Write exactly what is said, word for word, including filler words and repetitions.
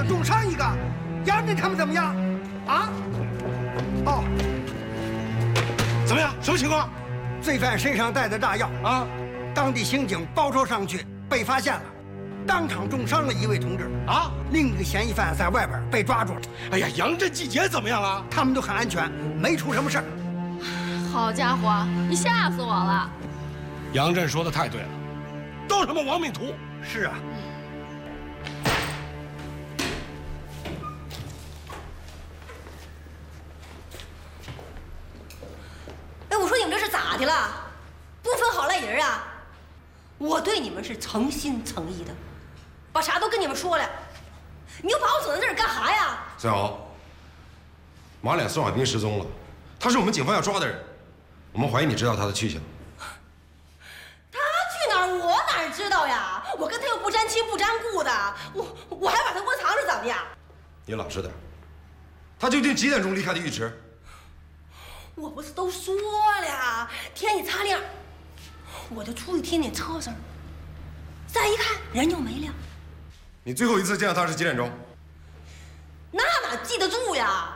就重伤一个。杨震他们怎么样？啊？哦， 怎么样？什么情况？ 罪犯身上带的炸药啊，当地刑警包抄上去被发现了，当场重伤了一位同志啊。另一个嫌疑犯在外边被抓住了。 哎呀，杨震、季杰怎么样啊？ 他们都很安全，没出什么事儿。 好家伙，你吓死我了！ 杨震说的太对了，都他妈亡命徒。 是啊。 哎，我说你们这是咋的了？不分好赖人啊！我对你们是诚心诚意的，把啥都跟你们说了，你又把我整在这儿干啥呀？ 孙瑶，马脸孙海兵失踪了，他是我们警方要抓的人，我们怀疑你知道他的去向。 他去哪儿？我哪知道呀？我跟他又不沾亲不沾故的，我我还把他窝藏着怎么的？ 你老实点。他究竟几点钟离开的浴池？ 我不是都说了，天一擦亮，我就出去听见车声，再一看人就没了。 你最后一次见到他是几点钟？ 那哪记得住呀？